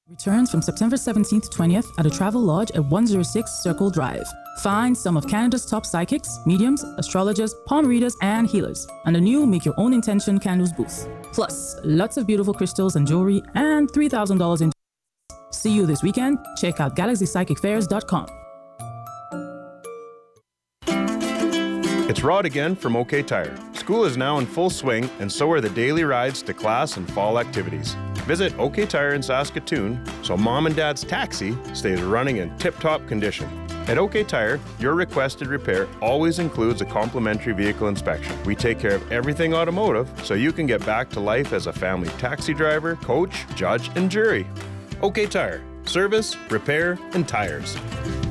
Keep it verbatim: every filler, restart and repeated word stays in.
Returns from September seventeenth to twentieth at a travel lodge at one oh six Circle Drive. Find some of Canada's top psychics, mediums, astrologers, palm readers, and healers, and a new Make Your Own Intention candles booth. Plus, lots of beautiful crystals and jewelry, and three thousand dollars in. See you this weekend. Check out galaxy psychic fairs dot com. It's Rod again from OK Tire. School is now in full swing, and so are the daily rides to class and fall activities. Visit OK Tire in Saskatoon so Mom and Dad's taxi stays running in tip-top condition. At OK Tire, your requested repair always includes a complimentary vehicle inspection. We take care of everything automotive so you can get back to life as a family taxi driver, coach, judge, and jury. OK Tire. Service, repair, and tires.